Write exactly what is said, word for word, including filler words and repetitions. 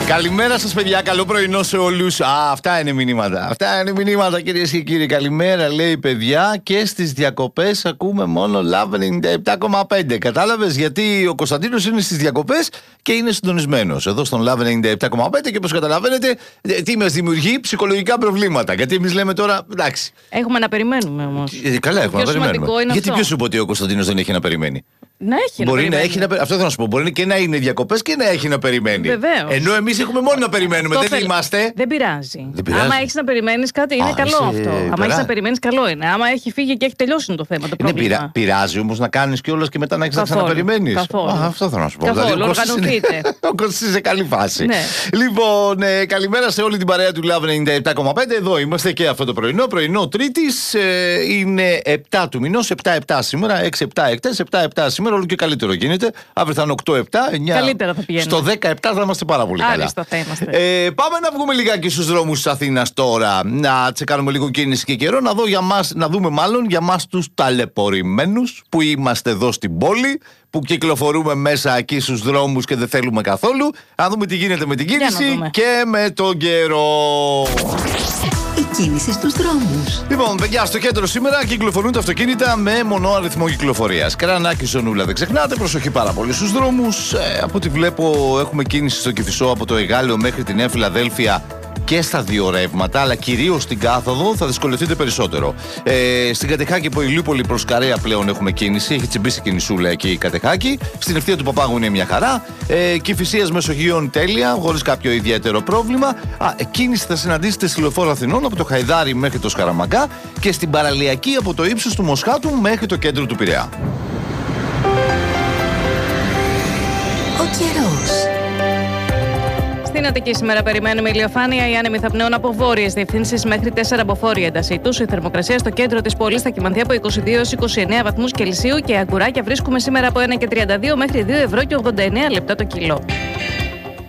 Καλημέρα σας, παιδιά. Καλό πρωινό σε όλους. Α, αυτά είναι μηνύματα. Αυτά είναι μηνύματα, κυρίες και κύριοι. Καλημέρα, λέει, παιδιά. Και στις διακοπές ακούμε μόνο Love ενενήντα επτά κόμμα πέντε. Κατάλαβες, γιατί ο Κωνσταντίνος είναι στις διακοπές και είναι συντονισμένος εδώ στον Love ενενήντα επτά κόμμα πέντε. Και όπως καταλαβαίνετε, τι μας δημιουργεί? Ψυχολογικά προβλήματα. Γιατί εμείς λέμε τώρα, εντάξει. Έχουμε να περιμένουμε όμως. Ε, καλά, έχουμε να περιμένουμε. Γιατί ποιος σου πω ότι ο Κωνσταντίνος δεν έχει να περιμένει? Να έχει να μπορεί περιμένει. να έχει να, αυτό θέλω να σου πω. Μπορεί και να είναι διακοπές και να έχει να περιμένει. Βεβαίως. Ενώ εμείς έχουμε μόνο να περιμένουμε. Το δεν θέλ... είμαστε. Δεν πειράζει. Δεν πειράζει. Άμα έχεις να περιμένεις κάτι, είναι Α, καλό είσαι... αυτό. Περά... Άμα έχεις να περιμένεις, καλό είναι. Άμα έχει φύγει και έχει τελειώσει είναι το θέμα. Το είναι πειρα... Πειράζει όμως να κάνεις κιόλας και μετά να έχεις να ξαναπεριμένεις. Καθόλου. Α, αυτό θέλω να σου πω. Καθόλου. Δηλαδή, Οργανωθείτε. Ο Κώστης είναι σε καλή φάση. Ναι. Λοιπόν, ε, καλημέρα σε όλη την παρέα του Love ενενήντα επτά κόμμα πέντε. Εδώ είμαστε και αυτό το πρωινό. Πρωινό Τρίτης. Ε, είναι επτά του μηνός. επτά επτά σήμερα. έξι επτά εκτές. επτά επτά σήμερα. Όλο και καλύτερο γίνεται. Αύριο θα είναι οκτώ επτά. εννιά. Καλύτερα θα πηγαίνουμε. Στο δέκα επτά θα είμαστε πάρα πολύ καλά. Άριστα θα είμαστε. Ε, πάμε να βγούμε λιγάκι στους δρόμους της Αθήνας τώρα. Να τσεκάνουμε λίγο κίνηση και καιρό. Να, δω για μας, να δούμε μάλλον για μας τους ταλαιπωρημένους που είμαστε εδώ στην πόλη, που κυκλοφορούμε μέσα εκεί στους δρόμους και δεν θέλουμε καθόλου. Να δούμε τι γίνεται με την κίνηση και με τον καιρό. Η κίνηση στους δρόμους. Λοιπόν, παιδιά, στο κέντρο σήμερα κυκλοφορούν τα αυτοκίνητα με μονό αριθμό κυκλοφορίας. Κρανάκι, Ζωνούλα, δεν ξεχνάτε. Προσοχή πάρα πολύ στους δρόμους. Ε, από ό,τι βλέπω, έχουμε κίνηση στο Κηφισό από το Εγάλεο μέχρι τη Νέα Φιλαδέλφια και στα δύο ρεύματα, αλλά κυρίως στην κάθοδο θα δυσκολευτείτε περισσότερο. Ε, στην Κατεχάκη από Ηλιούπολη προς Καρέα πλέον έχουμε κίνηση. Έχει τσιμπήσει κινησούλα εκεί η Κατεχάκη. Στην ευθεία του Παπάγου είναι μια χαρά. Ε, Κηφισίας Μεσογείων τέλεια, χωρίς κάποιο ιδιαίτερο πρόβλημα. Α, κίνηση θα συναντήσετε στη Λεωφόρο Αθηνών από το Χαϊδάρι μέχρι το Σκαραμαγκά και στην παραλιακή από το ύψος του Μοσχάτου μέχρι το κέντρο του Πειραιά. Ο καιρός. Στην Αττική σήμερα περιμένουμε ηλιοφάνεια. Οι άνεμοι θα πνέουν από βόρειες διευθύνσεις μέχρι τέσσερα από βόρεια έντασή τους. Η θερμοκρασία στο κέντρο της πόλης θα κυμανθεί από είκοσι δύο έως είκοσι εννέα βαθμούς Κελσίου και αγκουράκια βρίσκουμε σήμερα από ένα και τριάντα δύο μέχρι δύο ευρώ και ογδόντα εννέα λεπτά το κιλό.